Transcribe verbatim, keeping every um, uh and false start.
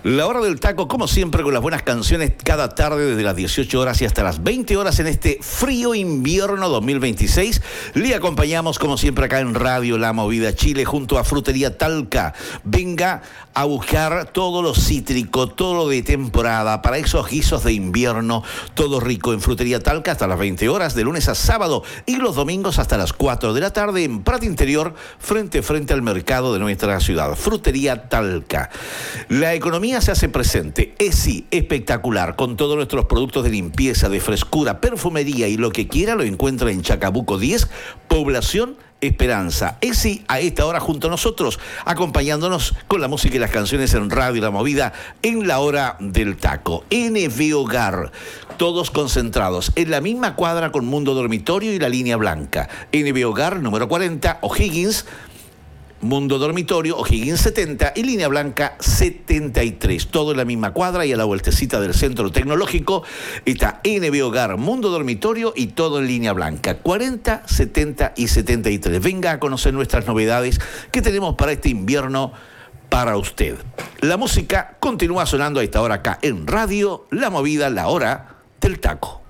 La hora del taco, como siempre, con las buenas canciones cada tarde desde las dieciocho horas y hasta las veinte horas en este frío invierno dos mil veintiséis. Le acompañamos, como siempre, acá en Radio La Movida Chile, junto a Frutería Talca. Venga a buscar todo lo cítrico, todo lo de temporada, para esos guisos de invierno, todo rico en Frutería Talca hasta las veinte horas, de lunes a sábado, y los domingos hasta las cuatro de la tarde en Prat Interior, frente frente al mercado de nuestra ciudad. Frutería Talca. La economía se hace presente. ESI, espectacular, con todos nuestros productos de limpieza, de frescura, perfumería y lo que quiera, lo encuentra en Chacabuco diez, Población Esperanza. ESI a esta hora junto a nosotros, acompañándonos con la música y las canciones en Radio La Movida en la hora del taco. N V Hogar, todos concentrados en la misma cuadra con Mundo Dormitorio y la Línea Blanca. N V Hogar, número cuarenta, O'Higgins, Mundo Dormitorio, O'Higgins setenta y Línea Blanca setenta y tres. Todo en la misma cuadra y a la vueltecita del Centro Tecnológico está N V Hogar, Mundo Dormitorio y todo en Línea Blanca. cuarenta, setenta y setenta y tres. Venga a conocer nuestras novedades que tenemos para este invierno para usted. La música continúa sonando a esta hora acá en Radio La Movida, la hora del taco.